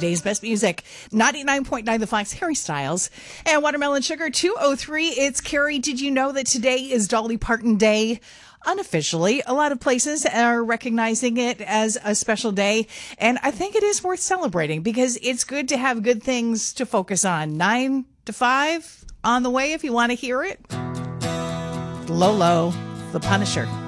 today's best music. 99.9 The Fox, Harry Styles. And Watermelon Sugar, 203. It's Carrie. Did you know that today is Dolly Parton Day? Unofficially, a lot of places are recognizing it as a special day, and I think it is worth celebrating because it's good to have good things to focus on. 9 to 5 on the way if you want to hear it. Lolo, The Punisher.